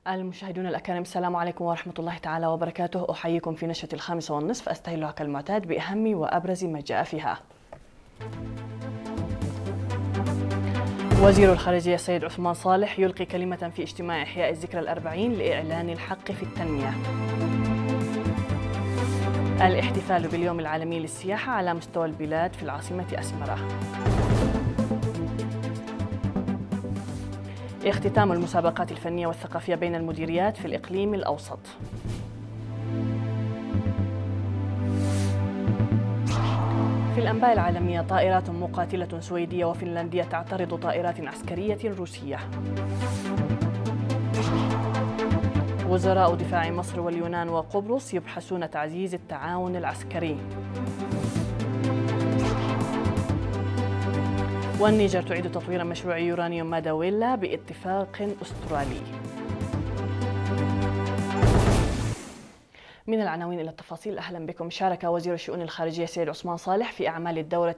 المشاهدون الأكارم، السلام عليكم ورحمة الله تعالى وبركاته. أحييكم في نشرة 5:30. أستهلها كالمعتاد بأهم وأبرز ما جاء فيها. وزير الخارجية السيد عثمان صالح يلقي كلمة في اجتماع إحياء الذكرى الأربعين لإعلان الحق في التنمية. الاحتفال باليوم العالمي للسياحة على مستوى البلاد في العاصمة أسمرة. اختتام المسابقات الفنية والثقافية بين المديريات في الإقليم الأوسط. في الأنباء العالمية، طائرات مقاتلة سويدية وفنلندية تعترض طائرات عسكرية روسية. وزراء دفاع مصر واليونان وقبرص يبحثون تعزيز التعاون العسكري. والنيجر تعيد تطوير مشروع يورانيوم ماداويلا باتفاق أسترالي. من العناوين إلى التفاصيل، أهلا بكم. شارك وزير الشؤون الخارجية سيد عثمان صالح في أعمال الدورة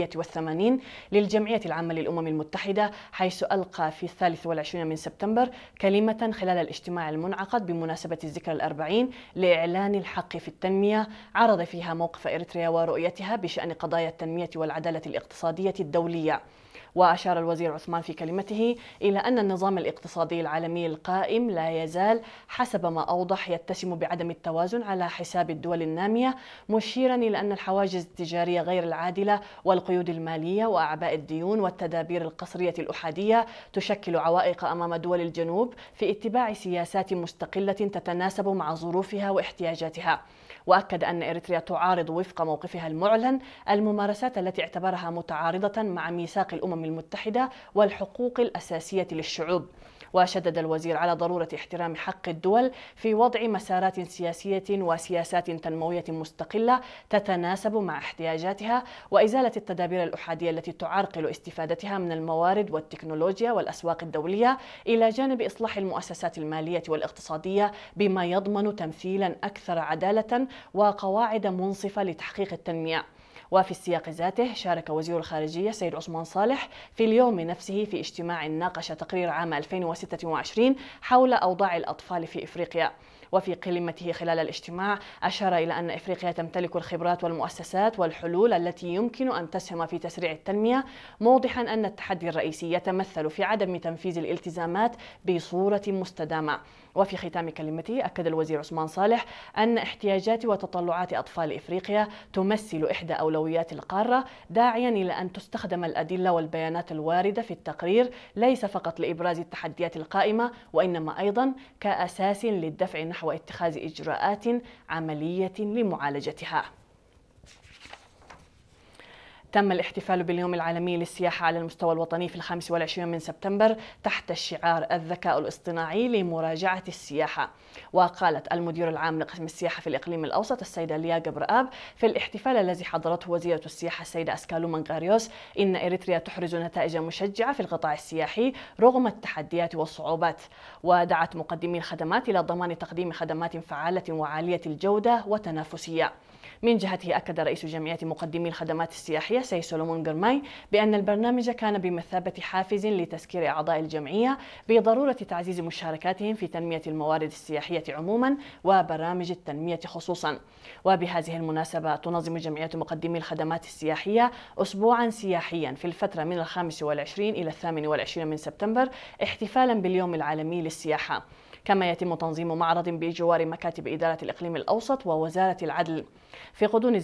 81 للجمعية العامة للأمم المتحدة، حيث ألقى في 23 من سبتمبر كلمة خلال الاجتماع المنعقد بمناسبة الذكرى الأربعين لإعلان الحق في التنمية، عرض فيها موقف إريتريا ورؤيتها بشأن قضايا التنمية والعدالة الاقتصادية الدولية. وأشار الوزير عثمان في كلمته إلى أن النظام الاقتصادي العالمي القائم لا يزال حسب ما أوضح يتسم بعدم التوازن على حساب الدول النامية، مشيرا إلى أن الحواجز التجارية غير العادلة والقيود المالية وأعباء الديون والتدابير القصرية الأحادية تشكل عوائق أمام دول الجنوب في اتباع سياسات مستقلة تتناسب مع ظروفها واحتياجاتها. وأكد أن إريتريا تعارض وفق موقفها المعلن الممارسات التي اعتبرها متعارضة مع ميثاق الأمم المتحدة والحقوق الأساسية للشعوب. وشدد الوزير على ضرورة احترام حق الدول في وضع مسارات سياسية وسياسات تنموية مستقلة تتناسب مع احتياجاتها، وإزالة التدابير الأحادية التي تعرقل استفادتها من الموارد والتكنولوجيا والأسواق الدولية، إلى جانب إصلاح المؤسسات المالية والاقتصادية بما يضمن تمثيلا أكثر عدالة وقواعد منصفة لتحقيق التنمية. وفي السياق ذاته، شارك وزير الخارجية سيد عثمان صالح في اليوم نفسه في اجتماع ناقش تقرير عام 2026 حول أوضاع الأطفال في إفريقيا. وفي كلمته خلال الاجتماع أشار إلى أن إفريقيا تمتلك الخبرات والمؤسسات والحلول التي يمكن أن تسهم في تسريع التنمية، موضحا أن التحدي الرئيسي يتمثل في عدم تنفيذ الالتزامات بصورة مستدامة. وفي ختام كلمته، أكد الوزير عثمان صالح أن احتياجات وتطلعات أطفال إفريقيا تمثل إحدى أولويات القارة، داعيا إلى أن تستخدم الأدلة والبيانات الواردة في التقرير ليس فقط لإبراز التحديات القائمة، وإنما أيضا كأساس للدفع نحو اتخاذ إجراءات عملية لمعالجتها. تم الاحتفال باليوم العالمي للسياحة على المستوى الوطني في 25 من سبتمبر تحت الشعار الذكاء الاصطناعي لمراجعة السياحة. وقالت المدير العام لقسم السياحة في الإقليم الأوسط السيدة ليا جبرآب في الاحتفال الذي حضرته وزيرة السياحة السيدة أسكالو منغاريوس إن إريتريا تحرز نتائج مشجعة في القطاع السياحي رغم التحديات والصعوبات. ودعت مقدمي الخدمات إلى ضمان تقديم خدمات فعالة وعالية الجودة وتنافسية. من جهته، أكد رئيس جمعية مقدمي الخدمات السياحية سي سولومون جرماي بأن البرنامج كان بمثابة حافز لتذكير أعضاء الجمعية بضرورة تعزيز مشاركاتهم في تنمية الموارد السياحية عموما وبرامج التنمية خصوصا. وبهذه المناسبة تنظم جمعية مقدمي الخدمات السياحية أسبوعا سياحيا في الفترة من 25 إلى 28 من سبتمبر احتفالا باليوم العالمي للسياحة. كما يتم تنظيم معرض بجوار مكاتب إدارة الإقليم الأوسط ووزارة العدل في غضون